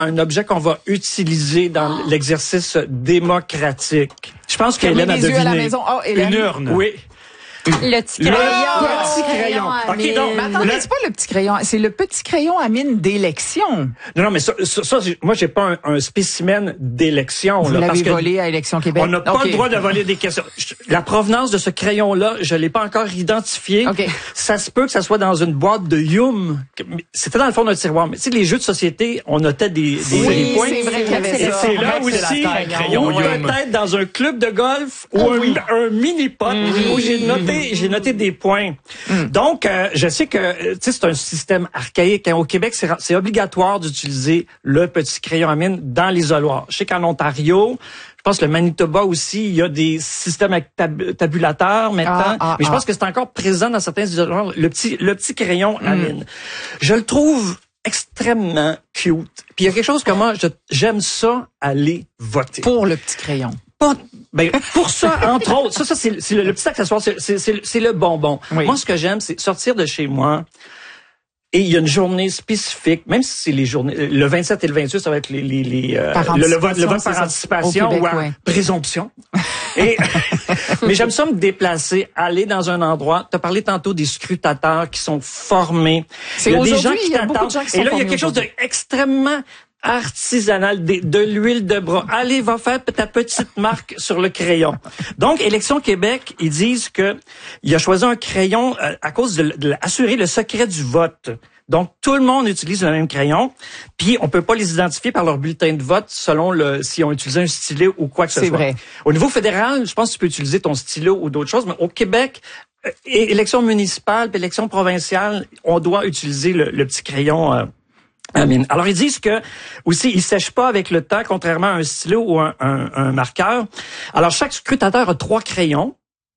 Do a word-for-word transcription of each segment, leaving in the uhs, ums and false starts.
un objet qu'on va utiliser dans oh. l'exercice démocratique. Je pense qu'Hélène a deviné. À la maison. Oh, Hélène. Une urne. Oui. Le petit crayon. Le petit crayon. OK, donc, mais attendez, c'est pas le petit crayon, c'est le petit crayon à mine d'élection. Non, non, mais ça, ça, ça moi, j'ai pas un, un spécimen d'élection. Vous là, l'avez parce volé à Élection Québec. On n'a pas okay. le droit de voler des questions. La provenance de ce crayon-là, je l'ai pas encore identifié. Okay. Ça se peut que ça soit dans une boîte de Yum. C'était dans le fond d'un tiroir. Mais tu sais, les jeux de société, on notait des, des, oui, des points. c'est vrai qu'il y avait ça. C'est là aussi, ou peut-être dans un club de golf ou oh, un, oui. un mini-pot mmh. où j'ai noté, j'ai noté des points. Mm. Donc, euh, je sais que tu sais c'est un système archaïque. Hein. Au Québec, c'est, c'est obligatoire d'utiliser le petit crayon à mine dans l'isoloir. Je sais qu'en Ontario, je pense que le Manitoba aussi, il y a des systèmes avec tab- tabulateurs maintenant, ah, ah, mais je pense ah. que c'est encore présent dans certains isoloirs, le petit, le petit crayon à mm. mine. Je le trouve extrêmement cute. Puis il y a quelque chose que moi, je, j'aime ça aller voter. Pour le petit crayon. Pas, ben, pour ça, entre autres, ça, ça c'est, c'est le, le petit accessoire, c'est, c'est, c'est, c'est le bonbon. Oui. Moi, ce que j'aime, c'est sortir de chez moi et il y a une journée spécifique, même si c'est les journées, le vingt-sept et le vingt-huit, ça va être les, les, les euh, le, le vote, le vote par anticipation Québec, ou à ouais. présomption. Et, mais j'aime ça me déplacer, aller dans un endroit. Tu as parlé tantôt des scrutateurs qui sont formés. C'est il y a des gens qui t'attendent. Et là, il y a quelque chose d'extrêmement artisanal, de, de l'huile de bras. Allez, va faire ta petite marque sur le crayon. Donc, Élection Québec, ils disent que il a choisi un crayon euh, à cause de, de assurer le secret du vote. Donc, tout le monde utilise le même crayon, puis on peut pas les identifier par leur bulletin de vote selon le si on utilise un stylet ou quoi que ce C'est soit. vrai. Au niveau fédéral, je pense que tu peux utiliser ton stylo ou d'autres choses, mais au Québec, euh, élection municipale, puis élection provinciale, on doit utiliser le, le petit crayon euh, Amine. Alors, ils disent que, aussi, ils sèchent pas avec le temps, contrairement à un stylo ou un, un, un marqueur. Alors, chaque scrutateur a trois crayons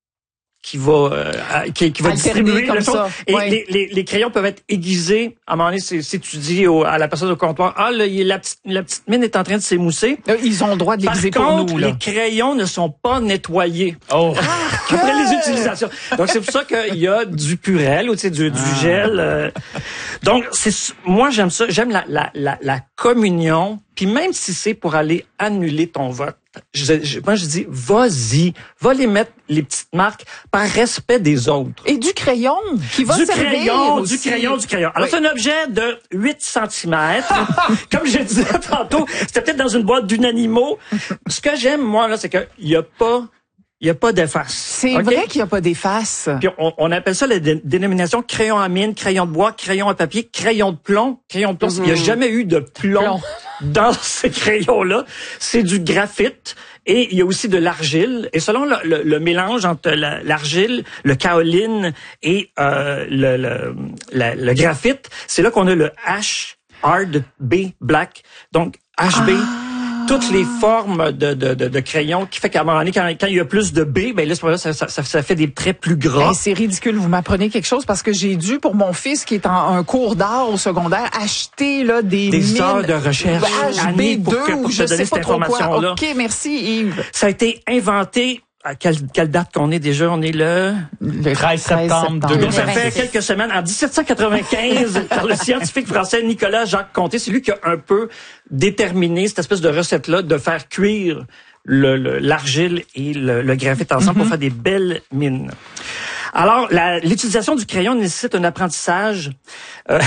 qui va, euh, qui, qui va distribuer comme le ça. Et ouais. les, les, les crayons peuvent être aiguisés. À un moment donné, si, si tu dis au, à la personne au comptoir, ah, là, la petite, la petite mine est en train de s'émousser. Ils ont le droit de l'aiguiser pour nous, là. Par contre, les crayons ne sont pas nettoyés. Oh. Ah, après les utilisations. Donc, c'est pour ça qu'il y a du purel ou, tu sais, du, du ah. gel. Euh. Donc, c'est, moi, j'aime ça. J'aime la, la, la, la communion. Puis même si c'est pour aller annuler ton vote, je, je, moi je dis, vas-y, va les mettre les petites marques par respect des autres. Et du crayon qui va du servir crayon, aussi. Du crayon, du crayon. Alors oui. C'est un objet de huit centimètres. Comme je disais tantôt, c'était peut-être dans une boîte d'Unanimo. Ce que j'aime, moi, là, c'est qu'il n'y a pas... Il n'y a pas d'efface. C'est okay? vrai qu'il n'y a pas d'efface. Puis on, on appelle ça la dé- dénomination crayon à mine, crayon de bois, crayon à papier, crayon de plomb. Crayon de plomb, mmh. il n'y a jamais eu de plomb, plomb. dans ces crayons-là. C'est du graphite et il y a aussi de l'argile. Et selon le, le, le mélange entre la, l'argile, le kaoline et euh, le, le, la, le graphite, c'est là qu'on a le H, hard, B, black. Donc H B. Ah. Toutes les formes de, de, de, de crayons qui fait qu'à un moment donné, quand, quand il y a plus de B, ben là, ça, ça, ça, ça fait des traits plus gras. Ben, c'est ridicule. Vous m'apprenez quelque chose parce que j'ai dû, pour mon fils qui est en un cours d'art au secondaire, acheter là des Des mines heures de recherche H B deux pour, que, pour ou je te donner sais pas cette trop quoi. information-là. OK, merci Yves. Ça a été inventé... À quelle, quelle date qu'on est déjà? On est le... Le treize septembre deux mille vingt. Donc, ça fait quelques semaines. En dix-sept cent quatre-vingt-quinze, par le scientifique français Nicolas Jacques Conté, c'est lui qui a un peu déterminé cette espèce de recette-là de faire cuire le, le, l'argile et le, le graphite ensemble mm-hmm. pour faire des belles mines. Alors, la, l'utilisation du crayon nécessite un apprentissage... Euh,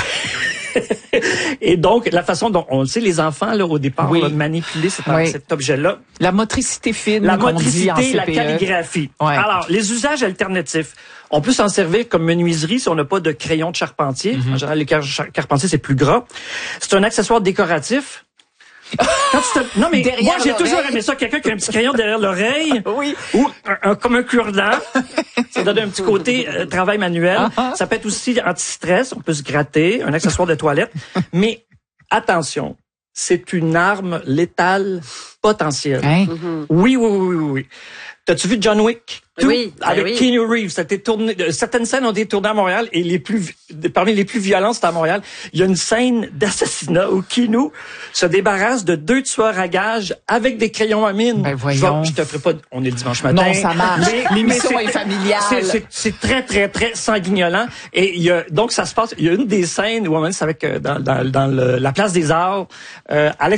et donc, la façon dont on le sait, les enfants, là, au départ, oui. on va manipuler cet, oui. cet objet-là. La motricité fine, la qu'on motricité, dit en C P E. La calligraphie. Ouais. Alors, les usages alternatifs. On peut s'en servir comme menuiserie si on n'a pas de crayon de charpentier. Mm-hmm. En général, les car- charpentiers, c'est plus gras. C'est un accessoire décoratif. Quand tu te... Non, mais derrière moi, j'ai l'oreille. Toujours aimé ça. Quelqu'un qui a un petit crayon derrière l'oreille. Oui. Ou un, un, comme un cure-dent. Ça donne un petit côté euh, travail manuel. Uh-huh. Ça peut être aussi anti-stress. On peut se gratter. Un accessoire de toilette. Mais attention, c'est une arme létale potentielle. Hein? Mm-hmm. Oui, oui, oui, oui, oui. T'as-tu vu John Wick? Tout, oui, avec ben oui. Keanu Reeves. Ça a été tourné, certaines scènes ont été tournées à Montréal et les plus, parmi les plus violentes, c'est à Montréal. Il y a une scène d'assassinat où Keanu se débarrasse de deux tueurs à gages avec des crayons à mine. Ben voyons. Je, je te ferai pas, on est le dimanche matin. Non, ça marche. Mais, L'émission mais est familiale. C'est, c'est, c'est très, très, très sanguignolant. Et il y a, donc ça se passe, il y a une des scènes où, c'est avec, dans, dans, dans le, la place des Arts, euh, à